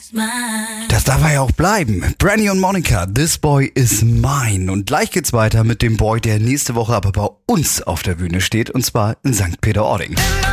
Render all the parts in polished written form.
Das darf er ja auch bleiben. Brandy und Monica, This Boy is Mine. Und gleich geht's weiter mit dem Boy, der nächste Woche aber bei uns auf der Bühne steht, und zwar in St. Peter-Ording.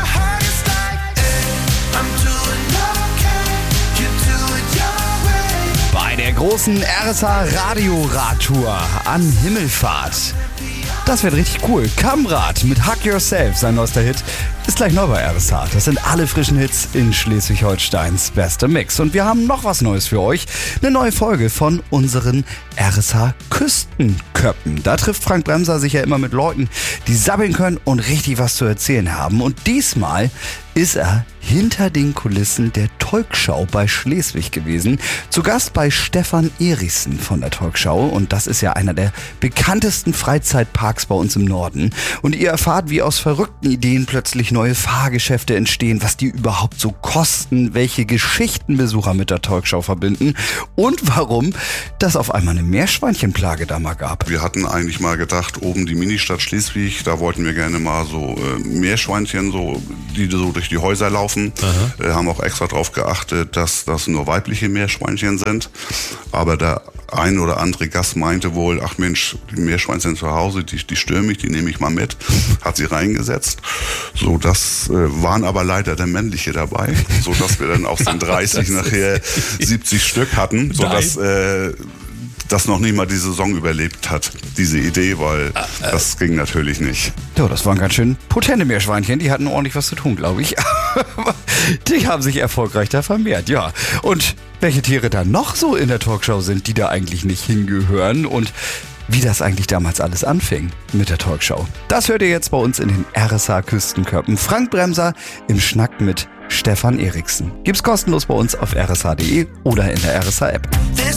Bei der großen RSA Radio-Radtour an Himmelfahrt. Das wird richtig cool. Kamrat mit Hug Yourself, sein neuester Hit, ist gleich neu bei RSA. Das sind alle frischen Hits in Schleswig-Holsteins bester Mix. Und wir haben noch was Neues für euch. Eine neue Folge von unseren RSA Küstenköppen. Da trifft Frank Bremser sich ja immer mit Leuten, die sabbeln können und richtig was zu erzählen haben. Und diesmal ist er hinter den Kulissen der Talkshow bei Schleswig gewesen. Zu Gast bei Stefan Erichsen von der Talkshow. Und das ist ja einer der bekanntesten Freizeitparks bei uns im Norden. Und ihr erfahrt, wie aus verrückten Ideen plötzlich neue Fahrgeschäfte entstehen, was die überhaupt so kosten, welche Geschichten Besucher mit der Talkshow verbinden und warum das auf einmal eine Meerschweinchenplage da mal gab. Wir hatten eigentlich mal gedacht, oben die Ministadt Schleswig, da wollten wir gerne mal so Meerschweinchen, die so durch die Häuser laufen. Haben auch extra darauf geachtet, dass das nur weibliche Meerschweinchen sind. Aber der ein oder andere Gast meinte wohl, ach Mensch, die Meerschweinchen zu Hause, die stören mich, die nehme ich mal mit. Hat sie reingesetzt. So, das waren aber leider der männliche dabei, so dass wir dann aus den 30 nachher 70 Stück hatten, so dass das noch nicht mal die Saison überlebt hat, diese Idee, weil das ging natürlich nicht. Ja, das waren ganz schön potente Meerschweinchen, die hatten ordentlich was zu tun, glaube ich. Die haben sich erfolgreich da vermehrt, ja. Und welche Tiere da noch so in der Talkshow sind, die da eigentlich nicht hingehören und wie das eigentlich damals alles anfing mit der Talkshow. Das hört ihr jetzt bei uns in den RSA Küstenköppen. Frank Bremser im Schnack mit Stefan Erichsen. Gibt's kostenlos bei uns auf rsa.de oder in der RSA App.